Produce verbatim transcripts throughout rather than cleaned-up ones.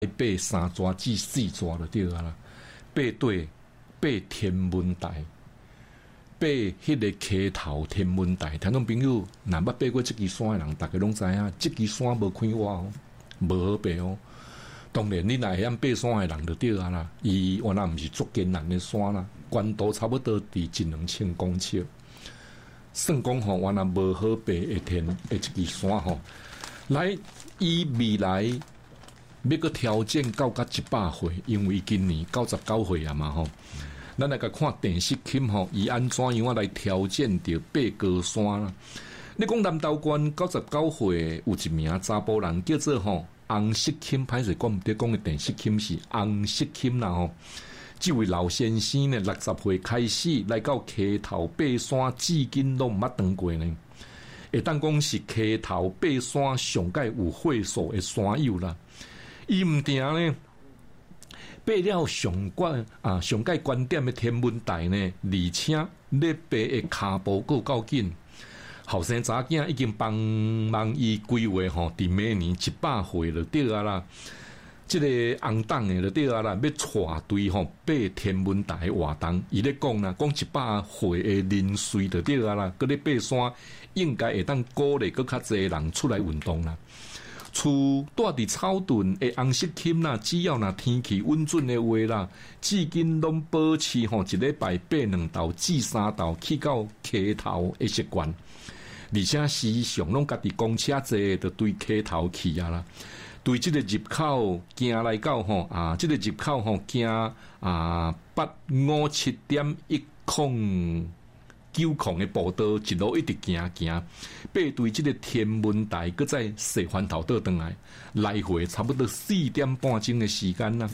爬三逝至四逝就对啊啦，爬对爬天文台，爬迄个溪头天文台。听众朋友，若捌爬过这支山的人，大家拢知影，这支山无开挖哦，无好爬哦。当然，你若会晓爬山的人就对啊啦，伊原来毋是足艰难的山啦，高度差不多伫一两千公尺。算讲吼，原来无好爬的天的这支山吼，来伊未来要个挑战到甲一百岁，因为今年九十九岁啊嘛吼。咱来甲看电视剧吼，伊安怎样来挑战着爬高山啦？你讲南投县九十九岁有一名查甫人叫做吼洪锡钦，歹势讲毋得讲的电视剧是洪锡钦啦吼。这位老先生呢，六十岁开始来到溪头爬山，至今都毋捌登过呢。会当讲是溪头爬山上界有岁数的山友啦。伊毋定呢，爬了上关啊上界观点的天文台呢，而且咧爬的骹步够够紧。后生查囝已经帮忙伊规划吼，伫明年一百岁就对啊啦。这个红党的就对啊啦，要带队吼爬天文台活动。伊咧讲啦，讲一百岁的人岁就对啊啦，佮咧爬山应该会当鼓励佮较侪人出来运动啦。厝住伫草屯的洪锡钦啦，只要若天气稳准的话啦，至今拢保持吼一礼拜爬两道至三道去到溪头的习惯，而且时常拢家己公车坐就对溪头去啊啦。对这个入口行来到吼啊，这个入口吼行啊八五七点一空九空的步道，一路一直行行，爬对这个天文台，搁再坐环头倒转来，来回差不多四点半钟的时间啦。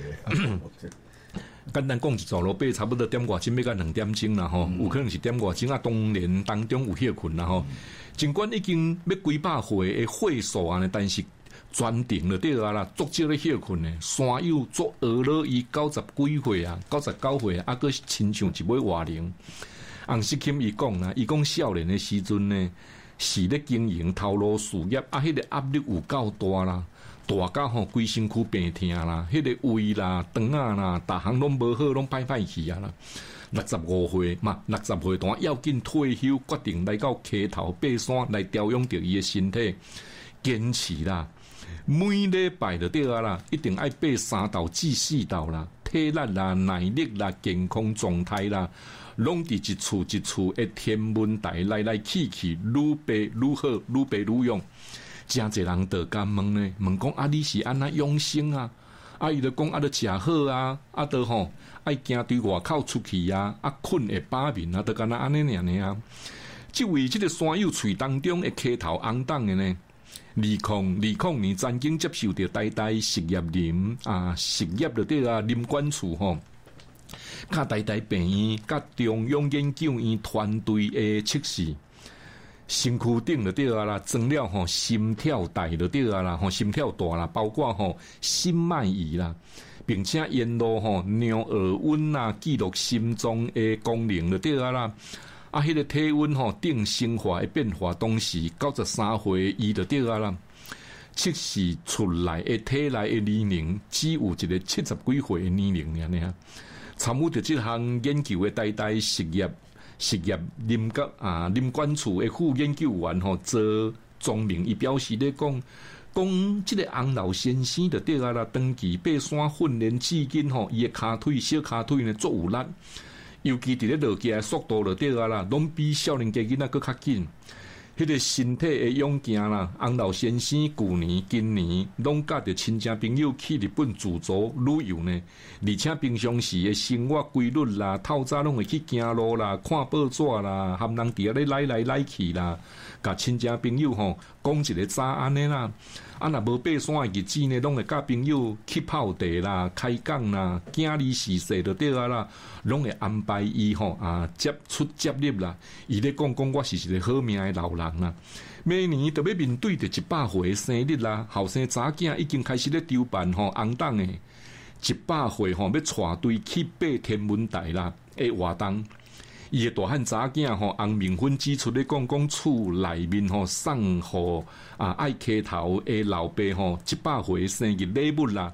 简单讲一走路爬差不多点外钟，要到两点钟啦吼，有可能是点外钟啊。当然当中有歇困啦吼，尽管已经要几百岁的岁数啊，但是专程就对啊啦，足少咧歇困呢。山友足学了伊九十几岁啊，九十九岁啊，搁亲像一尾活灵。洪锡钦伊讲啦，伊讲少年的时阵呢，是咧经营头路事业，啊，迄、那个压力有够大啦，大到吼规身躯病痛啦，迄、那个胃啦、肠啊啦，逐项拢无好，拢歹歹去啊啦。六十五岁嘛，六十岁段要紧退休，决定来到溪头爬山来调养着伊的身体，坚持啦。每礼拜就对啊啦，一定爱爬三道至四道啦，体力啦、耐力啦、健康状态啦，拢伫一处一处的天文台来来去去，愈爬愈好，愈爬愈勇。真侪人就甲问呢，问讲啊，你是安那养生啊？啊，伊就讲啊，著食好啊，啊，著吼爱行对外口出去啊，啊，困会把面啊，著敢若安尼尔尔啊。即位即个山友喙当中的溪头红党的呢？二零二零年曾经接受着台大实业林啊实业就对啊林管处吼，甲台大病院、甲中央研究院团队的测试，身躯顶就对啊啦，装了吼心跳带就对啊啦，吼心跳带啦，包括吼心脉仪啦，并且沿路吼量耳温啦，记录心脏的功能就对啊啦。啊，迄、那个体温吼定生化的变化，当时九十三岁伊就对啊啦。测试出来的体内的年龄只有一个七十几岁的年龄尔尔。参与着这项研究的台大实业实业林管啊林管处的副研究员吼做庄明，伊表示咧讲，讲这个洪老先生就对啊啦，长期爬山训练至今吼，伊的骹腿小骹腿呢足有力。尤其伫咧落起来速度就对啊啦，拢比少年家囡仔搁较紧。迄、那个身体的勇健啦，洪老先生去年、今年拢甲着亲戚朋友去日本自助旅游呢，而且平常时的生活规律啦，透早拢会去行路啦、看报纸啦，含人伫遐咧来来来去啦，甲亲戚朋友吼讲一个早安尼啦。啊，若无爬山的日子呢，拢会甲朋友去泡茶啦、开讲啦、囝儿逝世就对啊啦，拢会安排伊吼啊接出接入啦。伊咧讲讲我是一个好命的老人啦。明年就要面对着一百岁的生日啦，后生查囝已经开始咧筹办吼红党的一百岁吼要带队去爬天文台啦的活动。伊个大汉查囝吼，洪明芬指出咧讲讲厝内面吼送互啊爱溪头的老爸吼一百岁生日礼物啦，